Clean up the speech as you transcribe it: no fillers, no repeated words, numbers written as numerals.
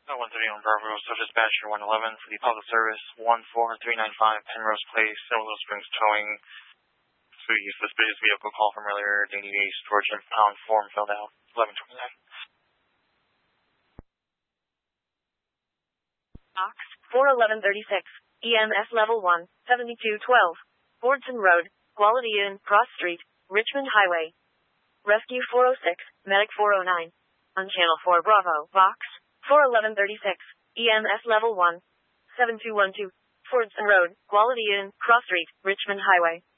131 Bravo, so dispatcher 111 for the public service 14395 Penrose Place, Silver Springs Towing. So we use suspicious vehicle call from earlier. They need a storage pound form filled out. 1129. Box 41136, EMS Level 1, 7212, Fordson Road, Quality Inn, Cross Street, Richmond Highway. Rescue 406, Medic 409. On Channel 4 Bravo, Box 41136, EMS Level 1, 7212, Fordson Road, Quality Inn, Cross Street, Richmond Highway.